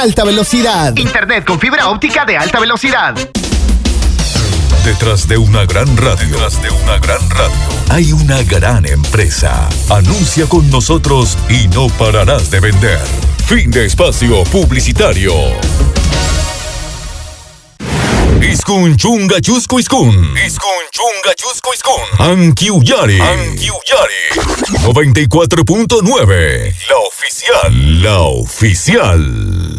Alta velocidad. Internet con fibra óptica de alta velocidad. Detrás de una gran radio, hay una gran empresa. Anuncia con nosotros y no pararás de vender. Fin de espacio publicitario. Iskun chunga chusco iskun. Ankiuyari. 94.9. La oficial.